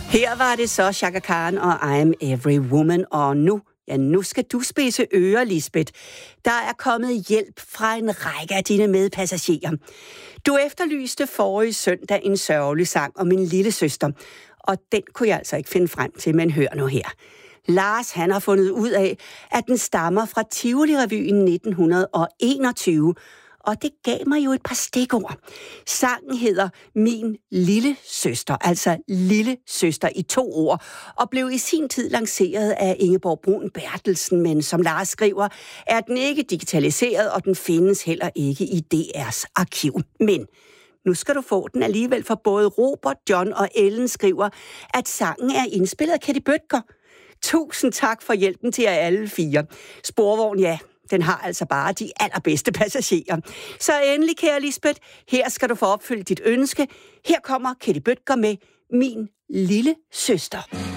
Her var det så Chaka Khan og I'm Every Woman, og nu skal du spidse ører, Lisbeth. Der er kommet hjælp fra en række af dine medpassagerer. Du efterlyste forrige søndag en sørgelig sang om en lille søster, og den kunne jeg altså ikke finde frem til, men hør nu her. Lars, han har fundet ud af, at den stammer fra Tivoli-revyen 1921, og det gav mig jo et par stikord. Sangen hedder Min lille søster, altså lille søster i 2 ord, og blev i sin tid lanceret af Ingeborg Brun Bertelsen, men som Lars skriver, er den ikke digitaliseret, og den findes heller ikke i DR's arkiv. Men nu skal du få den alligevel, for både Robert, John og Ellen skriver, at sangen er indspillet af Ketty Bødker. Tusind tak for hjælpen til jer alle 4. Sporvogn, ja, den har altså bare de allerbedste passagerer. Så endelig, kære Lisbeth, her skal du få opfyldt dit ønske. Her kommer Ketty Bødker med Min lille søster.